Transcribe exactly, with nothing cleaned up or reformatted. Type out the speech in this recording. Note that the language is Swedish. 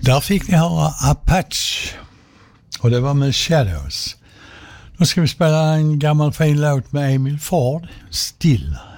Där fick ni höra Apache och det var med Shadows. Nu ska vi spela en gammal fin låt med Emil Ford, Still.